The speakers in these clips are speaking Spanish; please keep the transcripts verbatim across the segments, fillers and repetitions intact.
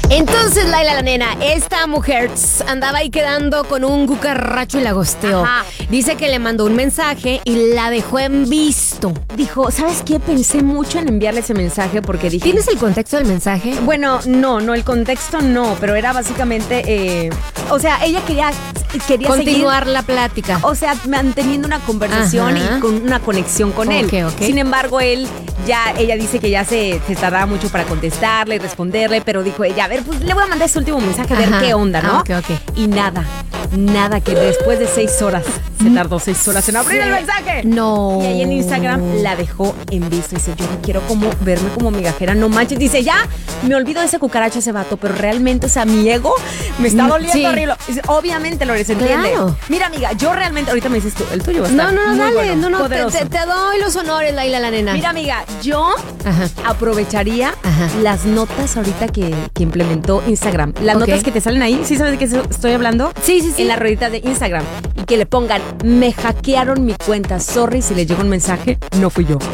Entonces, Laila la nena, esta mujer tss, andaba ahí quedando con un cucaracho y la gosteó. Ajá. Dice que le mandó un mensaje y la dejó en visto. Dijo, ¿sabes qué? Pensé mucho en enviarle ese mensaje porque dije... ¿Tienes el contexto del mensaje? Bueno, no, no, el contexto no, pero era básicamente... Eh, o sea, ella quería, quería Continuar seguir, la plática. o sea, manteniendo una conversación Ajá. y con una conexión con él. Ok, ok. Sin embargo, él ya, ella dice que ya se, se tardaba mucho para contestarle y responderle, pero dijo ella, a ver, pues le voy a mandar este último mensaje a ver Ajá. qué onda, ¿no? Ah, ok, ok. Y nada, nada, que después de seis horas, se tardó seis horas en abrir el mensaje. No. Y ahí en Instagram la dejó en visto. Dice, yo no quiero como verme como migajera, no manches. Dice, ya, me olvido de ese cucaracho, ese vato, pero realmente, o sea, mi ego me está Mm, doliendo sí. horrible. Dice, obviamente, Lorenzo, entiende. Claro. Mira, amiga, yo realmente, ahorita me dices tú, el tuyo va a No, estar no, no, muy dale. bueno, no, no, te, poderoso. te- te doy los honores, Laila la nena. Mira, amiga, yo Ajá. aprovecharía Ajá. las notas ahorita que, que implementó Instagram. Las Ok. notas que te salen ahí, ¿sí sabes de qué estoy hablando? Sí, sí, sí. En la ruedita de Instagram. Y que le pongan, me hackearon mi cuenta, sorry si le llegó un mensaje, no fui yo.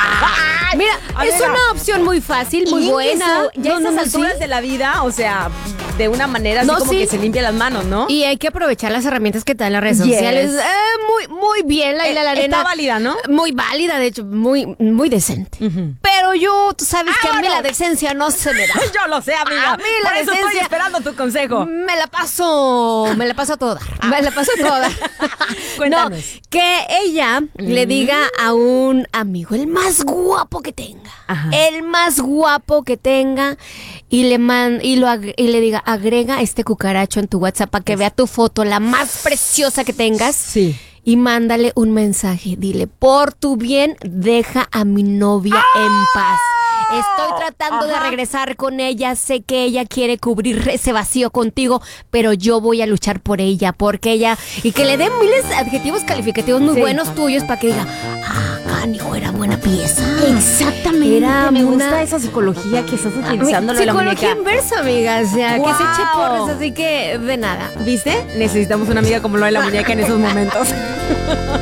Mira, es Amiga. una opción muy fácil, muy Y buena. eso, ya a No, no, esas no, alturas sí. de la vida, o sea, de una manera así No, como sí. que se limpia las manos, ¿no? Y hay que aprovechar las herramientas que te dan las redes Yes. sociales. Eh, muy, muy bien, Laila Eh, la está nena. válida, ¿no? Muy válida, de hecho, muy, muy decente. Ujú. Pero yo, tú sabes que a mí ¡Vámonos! la decencia no se me da. Yo lo sé, amiga. A mí la Por eso estoy decencia- esperando tu consejo. Me la paso, me la paso a toda. Me la paso a toda. Cuéntanos. No, que ella le diga a un amigo, el más guapo que tenga, Ajá. el más guapo que tenga, y le man, y lo ag- y le diga, agrega este cucaracho en tu WhatsApp para que vea tu foto, la más preciosa que tengas. Sí. Y mándale un mensaje. Dile, por tu bien, deja a mi novia en paz. Estoy tratando de Ajá. regresar con ella. Sé que ella quiere cubrir ese vacío contigo, pero yo voy a luchar por ella, porque ella... Y que le den miles de adjetivos calificativos muy Sí. buenos tuyos para que diga, ah, Canijo, era buena pieza. Exactamente. Era me una- gusta esa psicología que estás utilizando, lo de la Psicología muñeca. inversa, amiga. O sea, que se eche Guau. porras, así que de nada. ¿Viste? Necesitamos una amiga como lo de la muñeca en esos momentos.